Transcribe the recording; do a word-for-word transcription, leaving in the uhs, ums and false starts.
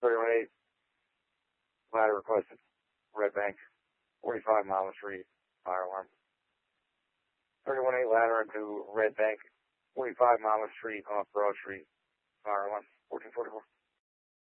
thirty-one eight, ladder requested. Red Bank, forty-five Mile Street, fire alarm. thirty-one eight, ladder into Red Bank, forty-five Mile Street, off Broad Street, fire alarm. fourteen forty-four.